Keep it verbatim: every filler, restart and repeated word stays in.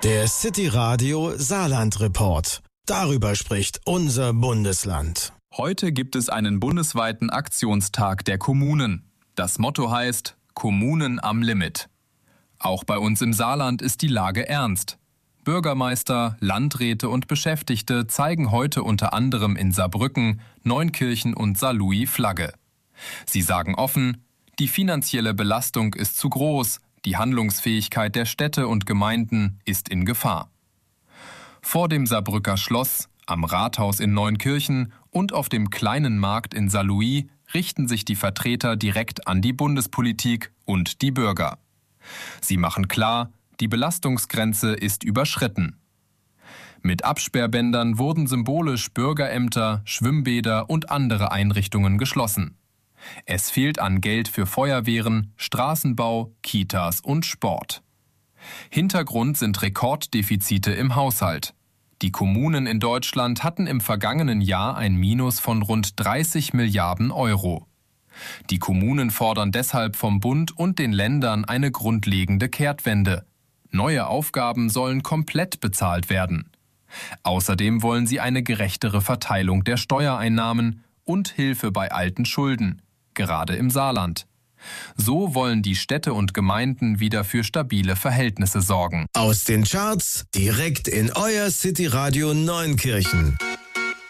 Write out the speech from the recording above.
Der City Radio Saarland Report. Darüber spricht unser Bundesland. Heute gibt es einen bundesweiten Aktionstag der Kommunen. Das Motto heißt Kommunen am Limit. Auch bei uns im Saarland ist die Lage ernst. Bürgermeister, Landräte und Beschäftigte zeigen heute unter anderem in Saarbrücken, Neunkirchen und Saarlouis Flagge. Sie sagen offen, die finanzielle Belastung ist zu groß, die Handlungsfähigkeit der Städte und Gemeinden ist in Gefahr. Vor dem Saarbrücker Schloss, am Rathaus in Neunkirchen und auf dem kleinen Markt in Saarlouis richten sich die Vertreter direkt an die Bundespolitik und die Bürger. Sie machen klar, die Belastungsgrenze ist überschritten. Mit Absperrbändern wurden symbolisch Bürgerämter, Schwimmbäder und andere Einrichtungen geschlossen. Es fehlt an Geld für Feuerwehren, Straßenbau, Kitas und Sport. Hintergrund sind Rekorddefizite im Haushalt. Die Kommunen in Deutschland hatten im vergangenen Jahr ein Minus von rund dreißig Milliarden Euro. Die Kommunen fordern deshalb vom Bund und den Ländern eine grundlegende Kehrtwende. Neue Aufgaben sollen komplett bezahlt werden. Außerdem wollen sie eine gerechtere Verteilung der Steuereinnahmen und Hilfe bei alten Schulden, gerade im Saarland. So wollen die Städte und Gemeinden wieder für stabile Verhältnisse sorgen. Aus den Charts direkt in euer City Radio Neunkirchen.